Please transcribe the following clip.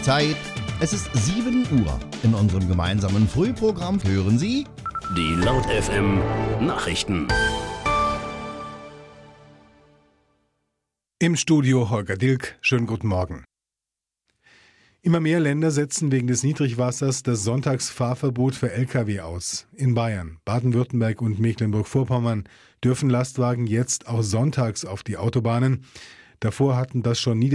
Zeit. Es ist 7 Uhr. In unserem gemeinsamen Frühprogramm hören Sie Die Laut FM Nachrichten. Im Studio Holger Dilk. Schönen guten Morgen. Immer mehr Länder setzen wegen des Niedrigwassers das Sonntagsfahrverbot für Lkw aus. In Bayern, Baden-Württemberg und Mecklenburg-Vorpommern dürfen Lastwagen jetzt auch sonntags auf die Autobahnen. Davor hatten das schon